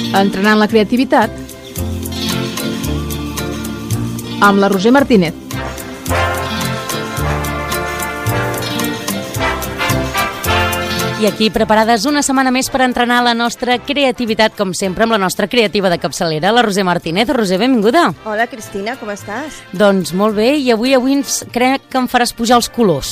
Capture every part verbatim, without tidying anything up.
Entrenant la creativitat amb la Roser Martínez. I aquí preparades una setmana més per entrenar la nostra creativitat, com sempre, amb la nostra creativa de capçalera, la Roser Martínez. Roser, benvinguda. Hola, Cristina, com estàs? Doncs molt bé, i avui avui ens crec que em faràs pujar els colors.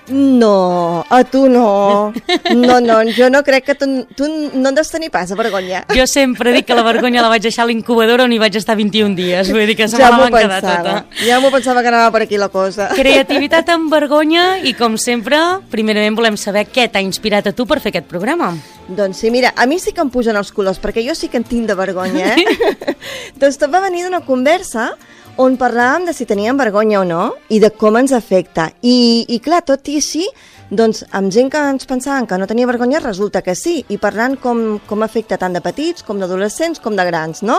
No, a tu no. No, no, jo no crec que tu, tu no en deus tenir pas a vergonya. Jo sempre dic que la vergonya la vaig deixar a l'incubadora on hi vaig estar vint-i-un dies. Vull dir que se ja me la van quedar tota. Ja m'ho pensava que anava per aquí la cosa. Creativitat amb vergonya i, com sempre, primerament volem saber què t'ha inspirat a tu per fer aquest programa. Doncs sí, mira, a mi sí que em pugen els colors, perquè jo sí que en tinc de vergonya, eh? Doncs tot va venir d'una conversa on parlàvem de si teníem vergonya o no i de com ens afecta. I, i clar, tot i així, doncs amb gent que ens pensaven que no tenia vergonya, resulta que sí, i parlant com, com afecta tant de petits, com d'adolescents, com de grans, no?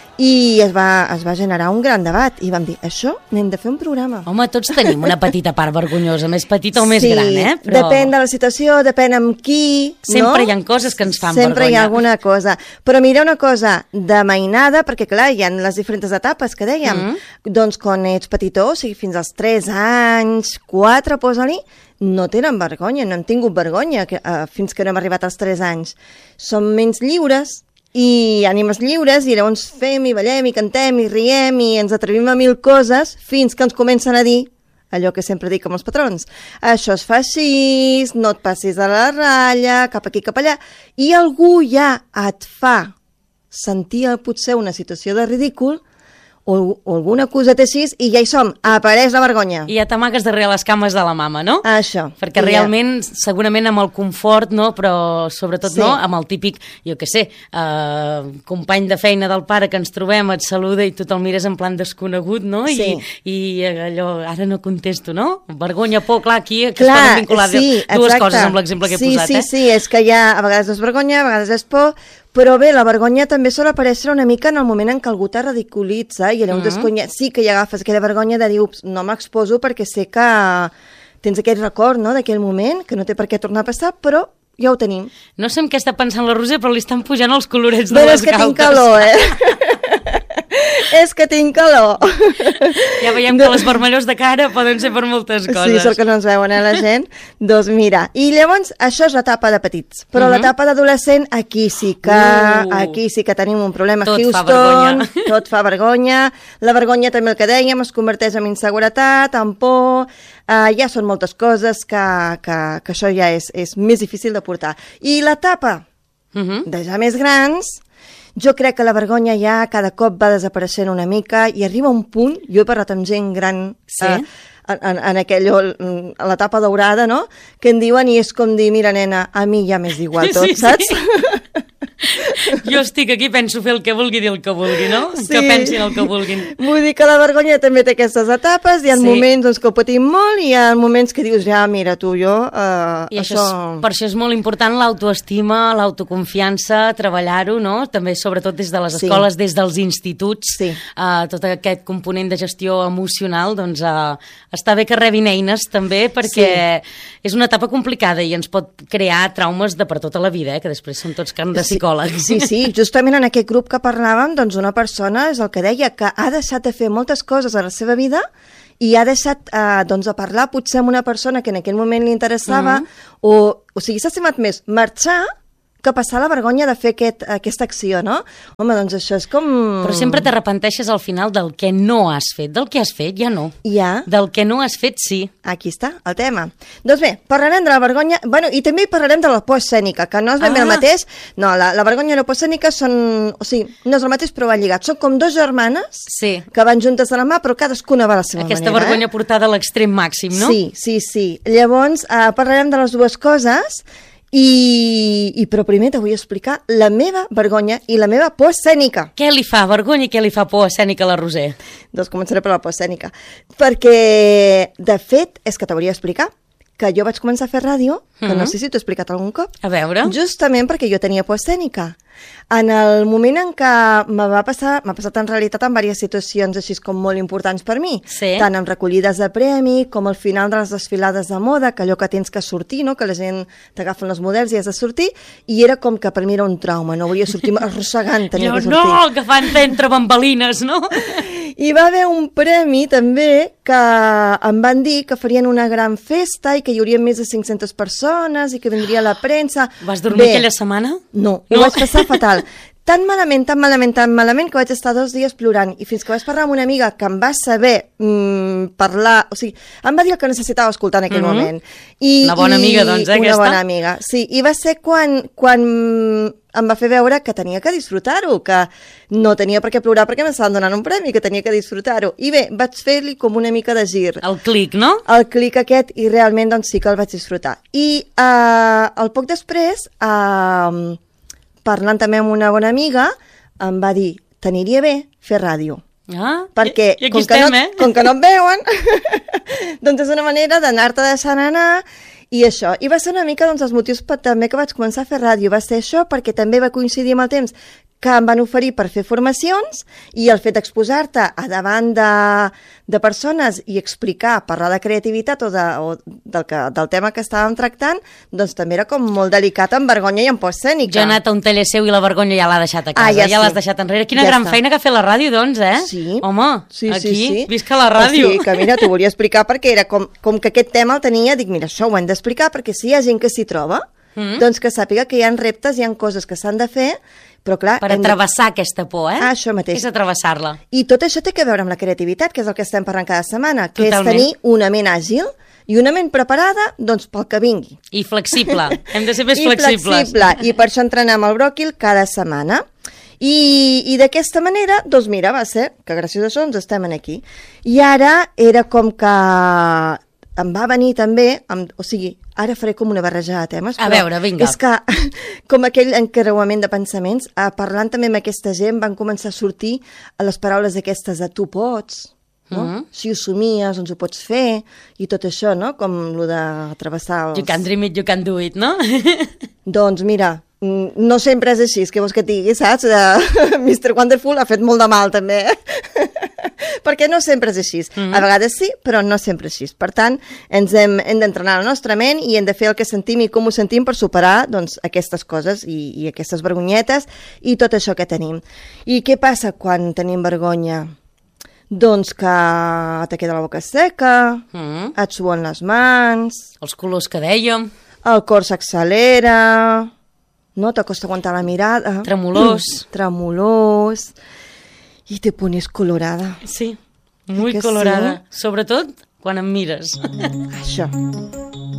I es va, es va generar un gran debat i vam dir, això n'hem de fer un programa. Home, tots tenim una petita part vergonyosa, més petita o més sí, gran, eh? Però depèn de la situació, depèn amb qui, sempre no? Hi ha coses que ens fan Sempre vergonya. Sempre hi ha alguna cosa. Però mira una cosa, de mainada, perquè clar, hi ha les diferents etapes que dèiem, mm. doncs quan ets petitó, o sigui, fins als tres anys, quatre, posa-li, no tenen vergonya, no han tingut vergonya que, uh, fins que no hem arribat als tres anys. Som menys lliures, i ànimes lliures, i llavors fem i ballem i cantem i riem i ens atrevim a mil coses fins que ens comencen a dir allò que sempre dic amb els patrons, això es fa així, no et passis a la ratlla, cap aquí, cap allà, i algú ja et fa sentir potser una situació de ridícul o, o alguna coseta així, i ja hi som, apareix la vergonya. I ja t'amagues darrere les cames de la mama, no? Això. Perquè realment, ja. segurament amb el confort, no? Però sobretot sí. no, amb el típic, jo què sé, eh, company de feina del pare que ens trobem, et saluda i tu te'l mires en plan desconegut, no? Sí. I, i allò, ara no contesto, no? Vergonya, por, clar, aquí que clar, es poden vincular sí, dues exacte. coses amb l'exemple que he sí, posat, sí, eh? Sí, sí, és que ja a vegades és vergonya, a vegades és por, però bé, la vergonya també sol aparèixer una mica en el moment en què algú te ridiculitza i llavors mm -hmm. sí que hi agafes aquella vergonya de dir, ups, no m'exposo perquè sé que tens aquell record, no?, d'aquell moment, que no té per què tornar a passar, però ja ho tenim. No sé en què està pensant la Roser, però li estan pujant els colorets de bé, les galtes. És que galtes. tinc calor, eh? És que tinc calor. Ja veiem que les vermellors de cara poden ser per moltes coses. Sí, sort que no ens veuen, eh, la gent. Doncs mira, i llavors això és l'etapa de petits, però uh -huh. l'etapa d'adolescent, aquí sí que uh. aquí sí que tenim un problema. Tot Houston, fa vergonya. Tot fa vergonya. La vergonya també, el que dèiem, es converteix en inseguretat, en por. Uh, ja són moltes coses que, que, que això ja és, és més difícil de portar. I l'etapa uh -huh. de ja més grans, jo crec que la vergonya ja cada cop va desapareixent una mica i arriba un punt, jo he parlat amb gent gran sí. eh, en, en aquella, a l'etapa daurada, no?, que en diuen i és com dir, mira nena, a mi ja m'és igual tot, sí, saps? Sí. Jo estic aquí, penso fer el que vulgui, dir el que vulgui, no? Sí. Que pensin el que vulguin. Vull dir que la vergonya també té aquestes etapes, hi ha sí. moments doncs, que ho patim molt i hi ha moments que dius, ja, mira, tu, jo, eh, I això... això... És, per això és molt important l'autoestima, l'autoconfiança, treballar-ho, no? També, sobretot, des de les sí. escoles, des dels instituts, sí. eh, tot aquest component de gestió emocional, doncs, eh, està bé que rebin eines, també, perquè sí. és una etapa complicada i ens pot crear traumes de per tota la vida, eh? Que després són tots carn de psicòleg. Sí, sí, justament en aquest grup que parlàvem, doncs una persona és el que deia, que ha deixat de fer moltes coses a la seva vida i ha deixat eh, doncs, de parlar potser amb una persona que en aquell moment li interessava, mm -hmm. o, o sigui, s'ha estimat més marxar que passar la vergonya de fer aquest, aquesta acció, no? Home, doncs això és com... Però sempre t'arrepenteixes al final del que no has fet. Del que has fet, ja no. Ja. Del que no has fet, sí. Aquí està, el tema. Doncs bé, parlarem de la vergonya... Bueno, i també parlarem de la por escènica, que no és ben bé ah. el mateix. No, la, la vergonya i la por escènica són... O sigui, no és el mateix, però va lligat. Són com dos germanes sí. que van juntes de la mà, però cadascuna va a la seva Aquesta manera. Aquesta vergonya eh? portada a l'extrem màxim, no? Sí, sí, sí. Llavors, eh, parlarem de les dues coses... I, i però primer t'ho vull explicar la meva vergonya i la meva por escènica. Què li fa vergonya i què li fa por escènica a la Roser? Doncs començaré per la por escènica. Perquè, de fet, és que t'hauria d'explicar que jo vaig començar a fer ràdio, que Mm. no sé si t'ho he explicat algun cop. A veure. Justament perquè jo tenia por escènica. En el moment en què me va passar, m'ha passat en realitat en diverses situacions així com molt importants per mi, Sí. tant en recollides de premi com al final de les desfilades de moda, que allò que tens que sortir, no? Que la gent t'agafen els models i has de sortir, i era com que per mi era un trauma, no volia sortir arrossegant, tenia Jo, que sortir. no, que fan entre bambalines, no? I va haver un premi també que em van dir que farien una gran festa i que hi hauria més de cinc-centes persones i que vindria la premsa. Vas dormir Bé, aquella setmana? No, No? ho vaig passar fatal. Tan malament, tan malament, tan malament que vaig estar dos dies plorant i fins que vaig parlar amb una amiga que em va saber mm, parlar, o sigui, em va dir el que necessitava escoltar en aquell Mhm. moment. I, Una bona i, amiga, doncs, eh, Una aquesta? bona amiga, sí. I va ser quan, quan em va fer veure que tenia que disfrutar-ho, que no tenia per què plorar perquè m'estaven donant un premi, que tenia que disfrutar-ho. I bé, vaig fer-li com una mica de gir. El clic, no? El clic aquest, i realment doncs sí que el vaig disfrutar. I eh, el poc després, eh, parlant també amb una bona amiga, em va dir, t'aniria bé fer ràdio. Ah, Perquè, i, i aquí com, estem, que no, eh? com que no et veuen, doncs és una manera d'anar-te deixant anar i això. I va ser una mica doncs, els motius per, també que vaig començar a fer ràdio. Va ser això perquè també va coincidir amb el temps que em van oferir per fer formacions i el fet d'exposar-te a davant de, de persones i explicar, parlar de creativitat o, de, o del, que, del tema que estàvem tractant, doncs també era com molt delicat, amb vergonya i amb por escènica. Jo he anat a un taller seu i la vergonya ja l'ha deixat a casa, Ah, ja ja sí. l'has deixat enrere. Quina Ja gran està. feina que ha fet la ràdio, doncs, eh? Sí. Home, sí, aquí, sí, sí. visca la ràdio. O sigui, que mira, t'ho volia explicar perquè era com, com que aquest tema el tenia, dic, mira, això ho hem d'explicar perquè si hi ha gent que s'hi troba, mm. doncs que sàpiga que hi ha reptes, hi ha coses que s'han de fer, però clar... Per hem de- atrevessar aquesta por, eh? Ah, això mateix. És atrevessar-la. I tot això té que veure amb la creativitat, que és el que estem parlant cada setmana, que Totalment. és tenir una ment àgil i una ment preparada, doncs, pel que vingui. I flexible. Hem de ser més I flexibles. flexible. I per això entrenem el bròquil cada setmana. I, i d'aquesta manera, doncs mira, va ser que gràcies a això ens estem aquí. I ara era com que em va venir també, amb, o sigui, ara faré com una barreja de temes. A però veure, vinga. És que, com aquell encreuament de pensaments, eh, parlant també amb aquesta gent, van començar a sortir a les paraules aquestes de tu pots, no? Mhm. Si ho somies, doncs ho pots fer, i tot això, no? Com lo de travessar els... You can dream it, you can do it, no? Doncs mira, mm, no sempre és així, és que vols que et digui, saps? Uh, mister Wonderful ha fet molt de mal, també. Perquè no sempre és així. Mm-hmm. A vegades sí, però no sempre és així. Per tant, ens hem, hem d'entrenar la nostra ment i hem de fer el que sentim i com ho sentim per superar doncs, aquestes coses i, i aquestes vergonyetes i tot això que tenim. I què passa quan tenim vergonya? Doncs que te queda la boca seca, Mm. et suen les mans, Els colors que dèiem, el cor s'accelera, no? T'acosta aguantar la mirada. tremolors. Tremolors. I te pones colorada. Sí, muy que sí? colorada. Sobretot quan em mires. Això.